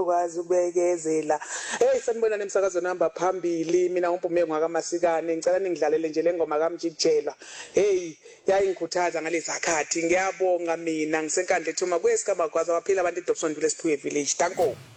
ukwazi ukubekezela. Sanibona nemsakazo namba phambili. Mina uMpume ngwakaMasikane ngicela ningidlalele nje lengoma kaMjikjelwa. Yayingikhuthaza ngalezakhathi. Ngiyabonga mina ngisenkandla ethuma kwesigaba kwaza waphila abantu eDobsonville eSiphuye Village. Danko.